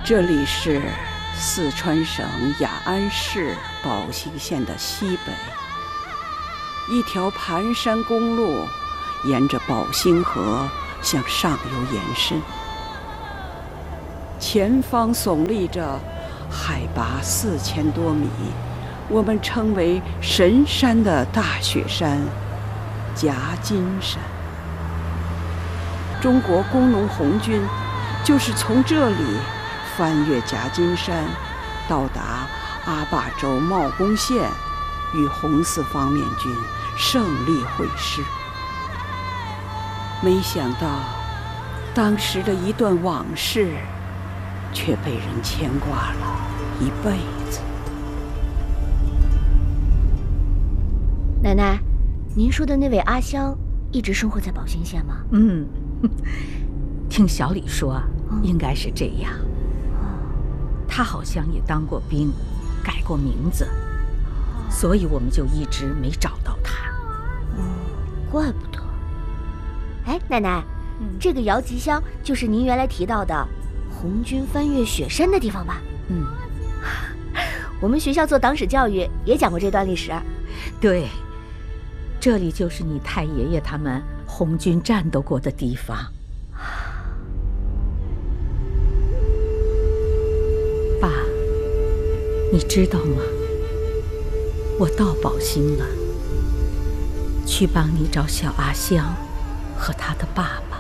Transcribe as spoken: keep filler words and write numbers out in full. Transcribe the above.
这里是四川省雅安市宝兴县的西北，一条盘山公路沿着宝兴河向上游延伸，前方耸立着海拔四千多米，我们称为神山的大雪山夹金山。中国工农红军就是从这里翻越夹金山，到达阿坝州茂公县，与红四方面军胜利会师。没想到当时的一段往事却被人牵挂了一辈子。 奶奶，您说的那位阿香一直生活在宝兴县吗？ 嗯，听小李说应该是这样。他好像也当过兵，改过名字，所以我们就一直没找到他。 嗯，怪不得。哎，奶奶，嗯、这个姚吉乡就是您原来提到的红军翻越雪山的地方吧？ 嗯， 我们学校做党史教育也讲过这段历史。 对，这里就是你太爷爷他们红军战斗过的地方。爸，你知道吗？我到宝兴了，去帮你找小阿香和他的爸爸。